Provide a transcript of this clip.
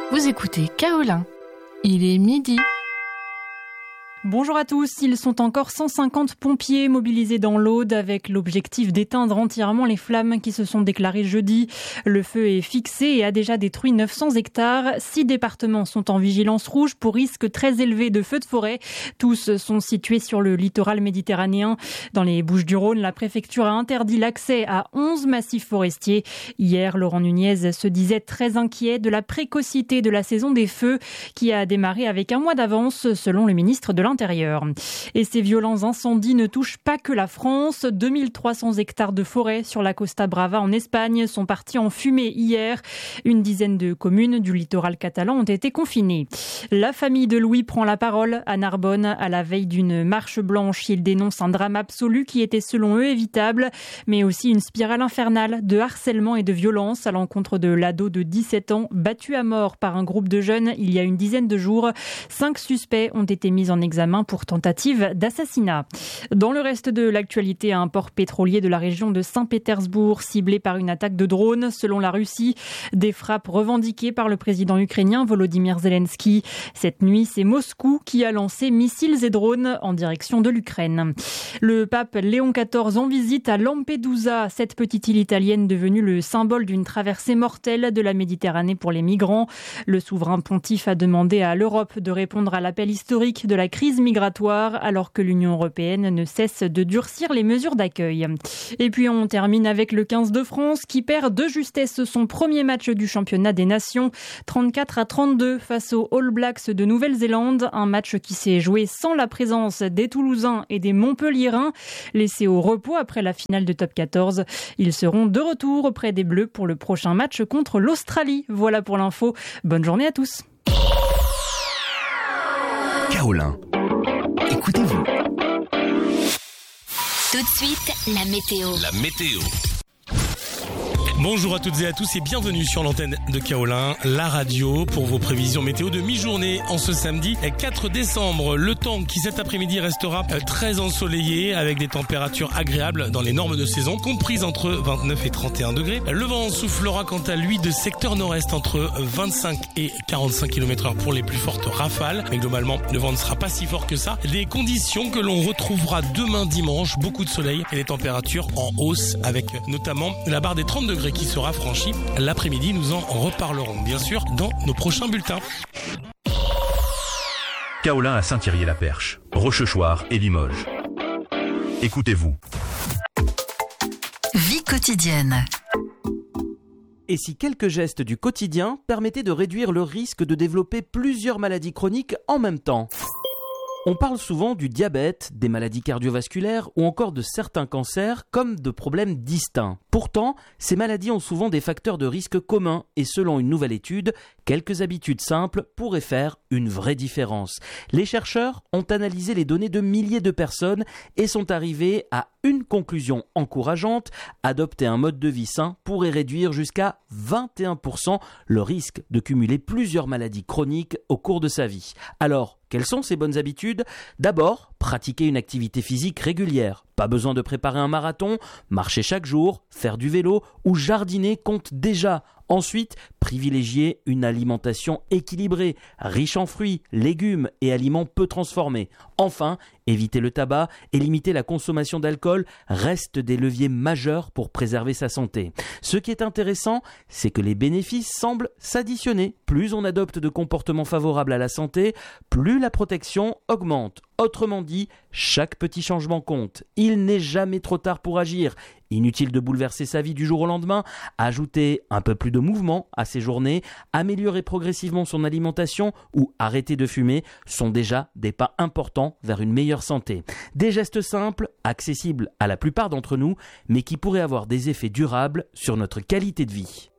Vous écoutez Kaolin. Il est midi. Bonjour à tous, ils sont encore 150 pompiers mobilisés dans l'Aude avec l'objectif d'éteindre entièrement les flammes qui se sont déclarées jeudi. Le feu est fixé et a déjà détruit 900 hectares. 6 départements sont en vigilance rouge pour risque très élevé de feux de forêt. Tous sont situés sur le littoral méditerranéen. Dans les Bouches-du-Rhône, la préfecture a interdit l'accès à 11 massifs forestiers. Hier, Laurent Nunez se disait très inquiet de la précocité de la saison des feux qui a démarré avec un mois d'avance selon le ministre de l'Intérieur. Et ces violents incendies ne touchent pas que la France. 2300 hectares de forêt sur la Costa Brava en Espagne sont partis en fumée hier. Une dizaine de communes du littoral catalan ont été confinées. La famille de Louis prend la parole à Narbonne à la veille d'une marche blanche. Ils dénoncent un drame absolu qui était selon eux évitable, mais aussi une spirale infernale de harcèlement et de violence à l'encontre de l'ado de 17 ans battu à mort par un groupe de jeunes il y a une dizaine de jours. 5 suspects ont été mis en examen pour tentative d'assassinat. Dans le reste de l'actualité, un port pétrolier de la région de Saint-Pétersbourg ciblé par une attaque de drone selon la Russie. Des frappes revendiquées par le président ukrainien Volodymyr Zelensky. Cette nuit, c'est Moscou qui a lancé missiles et drones en direction de l'Ukraine. Le pape Léon XIV en visite à Lampedusa, cette petite île italienne devenue le symbole d'une traversée mortelle de la Méditerranée pour les migrants. Le souverain pontife a demandé à l'Europe de répondre à l'appel historique de la crise migratoire alors que l'Union européenne ne cesse de durcir les mesures d'accueil. Et puis on termine avec le 15 de France qui perd de justesse son premier match du championnat des nations, 34-32 face aux All Blacks de Nouvelle-Zélande, un match qui s'est joué sans la présence des Toulousains et des Montpelliérains, laissés au repos après la finale de Top 14. Ils seront de retour auprès des Bleus pour le prochain match contre l'Australie. Voilà pour l'info. Bonne journée à tous. Kaolin. Écoutez-vous. Tout de suite, la météo. La météo. Bonjour à toutes et à tous et bienvenue sur l'antenne de Kaolin, la radio pour vos prévisions météo de mi-journée en ce samedi 4 décembre. Le temps qui cet après-midi restera très ensoleillé avec des températures agréables dans les normes de saison comprises entre 29 et 31 degrés. Le vent soufflera quant à lui de secteur nord-est entre 25 et 45 km/h pour les plus fortes rafales. Mais globalement, le vent ne sera pas si fort que ça. Des conditions que l'on retrouvera demain dimanche, beaucoup de soleil et des températures en hausse avec notamment la barre des 30 degrés qui sera franchie l'après-midi. Nous en reparlerons bien sûr dans nos prochains bulletins. Kaolin à Saint-Thierry-la-Perche, Rochechouart et Limoges. Écoutez-vous. Vie quotidienne. Et si quelques gestes du quotidien permettaient de réduire le risque de développer plusieurs maladies chroniques en même temps ? On parle souvent du diabète, des maladies cardiovasculaires ou encore de certains cancers comme de problèmes distincts. Pourtant, ces maladies ont souvent des facteurs de risque communs et selon une nouvelle étude, quelques habitudes simples pourraient faire une vraie différence. Les chercheurs ont analysé les données de milliers de personnes et sont arrivés à une conclusion encourageante. Adopter un mode de vie sain pourrait réduire jusqu'à 21% le risque de cumuler plusieurs maladies chroniques au cours de sa vie. Alors, quelles sont ces bonnes habitudes ? D'abord, pratiquer une activité physique régulière. Pas besoin de préparer un marathon, marcher chaque jour, faire du vélo ou jardiner compte déjà. Ensuite, privilégier une alimentation équilibrée, riche en fruits, légumes et aliments peu transformés. Enfin, éviter le tabac et limiter la consommation d'alcool restent des leviers majeurs pour préserver sa santé. Ce qui est intéressant, c'est que les bénéfices semblent s'additionner. Plus on adopte de comportements favorables à la santé, plus la protection augmente. Autrement dit, chaque petit changement compte. Il n'est jamais trop tard pour agir. Inutile de bouleverser sa vie du jour au lendemain, ajouter un peu plus de mouvement à ses journées, améliorer progressivement son alimentation ou arrêter de fumer sont déjà des pas importants vers une meilleure santé. Des gestes simples, accessibles à la plupart d'entre nous, mais qui pourraient avoir des effets durables sur notre qualité de vie.